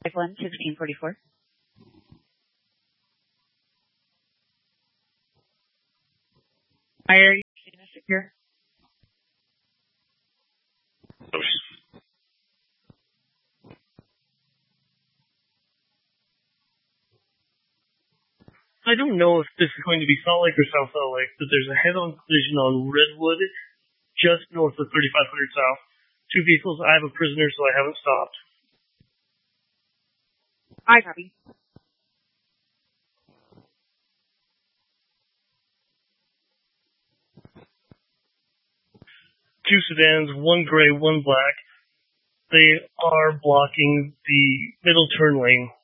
1, 1644. Hi, are you secure? I don't know if this is going to be Salt Lake or South Salt Lake, but there's a head-on collision on Redwood, just north of 3500 South. 2 vehicles. I have a prisoner, so I haven't stopped. I copy. 2 sedans, 1 gray, 1 black. They are blocking the middle turn lane